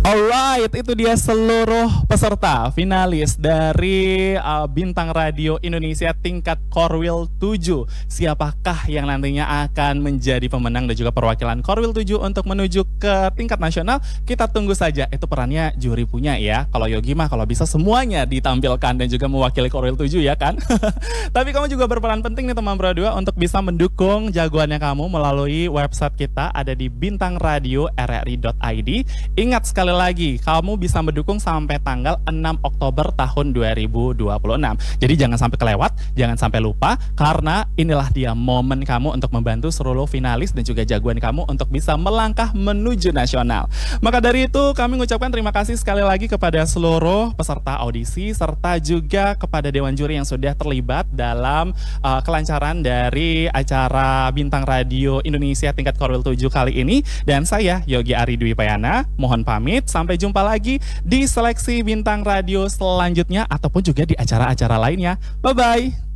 Alright, itu dia seluruh peserta finalis dari Bintang Radio Indonesia tingkat Korwil 7. Siapakah yang nantinya akan menjadi pemenang dan juga perwakilan Korwil 7 untuk menuju ke tingkat nasional? Kita tunggu saja, itu perannya juri punya ya. Kalau Yogi mah kalau bisa semuanya ditampilkan dan juga mewakili Korwil 7 ya kan? Tapi kamu juga berperan penting nih teman Pro 2 untuk bisa mendukung jagoannya kamu melalui website kita ada di bintangradio.rri.id. Ingat sekali lagi, kamu bisa mendukung sampai tanggal 6 Oktober tahun 2026. Jadi jangan sampai kelewat, jangan sampai lupa, karena inilah dia momen kamu untuk membantu seluruh finalis dan juga jagoan kamu untuk bisa melangkah menuju nasional. Maka dari itu kami mengucapkan terima kasih sekali lagi kepada seluruh peserta audisi serta juga kepada Dewan Juri yang sudah terlibat dalam kelancaran dari acara Bintang Radio Indonesia tingkat Korwil 7 kali ini. Dan saya Yogi Ari Dwi Payana, mohon pamit. Sampai jumpa lagi di seleksi Bintang Radio selanjutnya ataupun juga di acara-acara lainnya. Bye-bye.